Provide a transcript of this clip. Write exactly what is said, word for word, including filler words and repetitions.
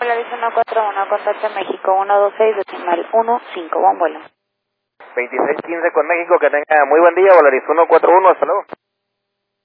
Volaris uno cuatro uno, contacto México uno dos seis, decimal uno cinco, buen vuelo. veintiséis quince con México, que tenga muy buen día, Volaris uno cuatro uno, hasta luego.